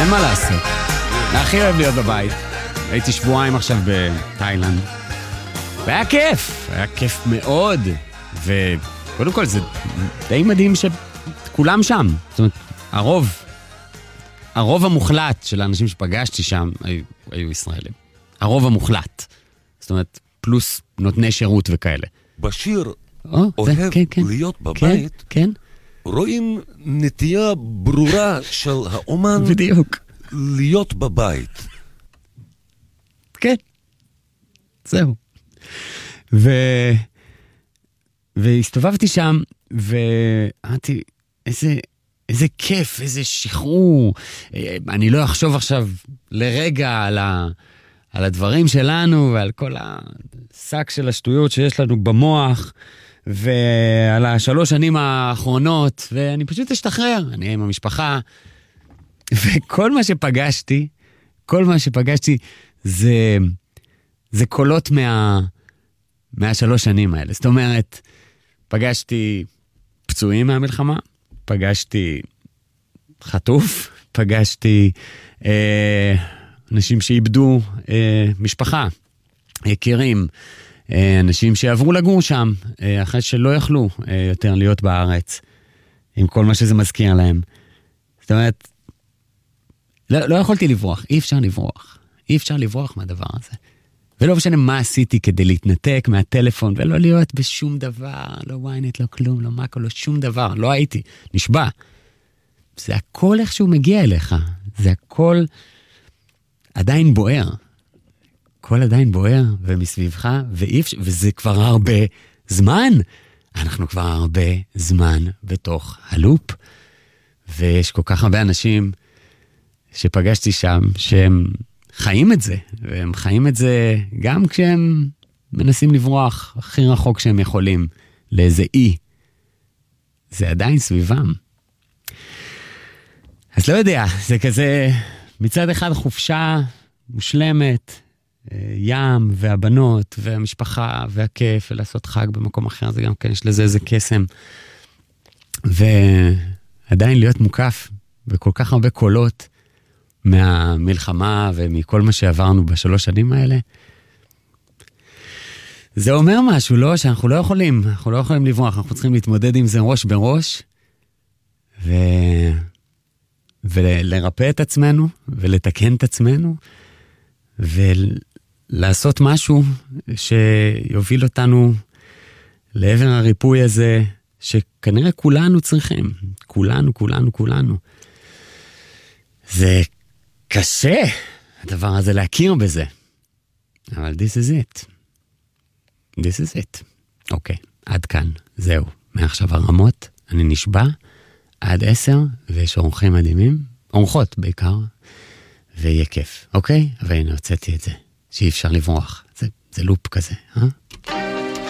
אין מה לעשות. הכי אוהב להיות בבית. הייתי שבועיים עכשיו בתאילנד. והיה כיף. היה כיף מאוד. וקודם כל זה די מדהים שכולם שם. זאת אומרת, הרוב המוחלט של האנשים שפגשתי שם היו ישראלים. הרוב המוחלט. זאת אומרת, פלוס נותני שירות וכאלה. בשיר אוהב להיות בבית. כן. רואים נטייה ברורה של האומן בדיוק. להיות בבית. כן. זהו. והסתובבתי שם, ואמרתי, איזה כיף, איזה שחרור. אני לא אחשוב עכשיו לרגע על הדברים שלנו, ועל כל השק של השטויות שיש לנו במוח, ועל 3 שנים האחרונות, ואני פשוט אשתחרר. אני עם המשפחה, וכל מה שפגשתי, זה קולות מה3 שנים האלה. זאת אומרת, פגשתי פצועים מהמלחמה, פגשתי חטוף, פגשתי אנשים שאיבדו משפחה, יקירים, אנשים שעברו לגור שם, אחרי שלא יכלו יותר להיות בארץ, עם כל מה שזה מזכיר להם. זאת אומרת, לא יכולתי לברוח, אי אפשר לברוח מהדבר הזה. ולא משנה מה עשיתי כדי להתנתק מהטלפון, ולא להיות בשום דבר, לא וויינט, לא כלום, לא מקו, לא שום דבר, לא הייתי, נשבע. זה הכל איכשהו מגיע אליך, זה הכל עדיין בוער. הכל עדיין בוער ומסביבך, וזה כבר הרבה זמן. אנחנו כבר הרבה זמן בתוך הלופ, ויש כל כך הרבה אנשים שפגשתי שם, שהם חיים את זה, והם חיים את זה גם כשהם מנסים לברוח הכי רחוק שהם יכולים, לאיזה אי. זה עדיין סביבם. אז לא יודע, זה כזה מצד אחד חופשה מושלמת, ים והבנות והמשפחה והכיף, ולעשות חג במקום אחר, זה גם כן, יש לזה איזה קסם. ועדיין להיות מוקף בכל כך הרבה קולות, מהמלחמה ומכל מה שעברנו ב3 שנים האלה. זה אומר משהו, לא? שאנחנו לא יכולים לברוח, אנחנו צריכים להתמודד עם זה ראש בראש, ולרפא את עצמנו, ולתקן את עצמנו, ולעשות משהו שיוביל אותנו לעבר הריפוי הזה, שכנראה כולנו צריכים. כולנו. זה קשה, הדבר הזה, להכיר בזה. אבל this is it. אוקיי, עד כאן, זהו. מעכשיו הרמות, אני נשבע, עד 10, ויש אורחים מדהימים, אורחות בעיקר, ויהיה כיף, אוקיי? והנה, הוצאתי את זה, שאי אפשר לברוח. זה לופ כזה,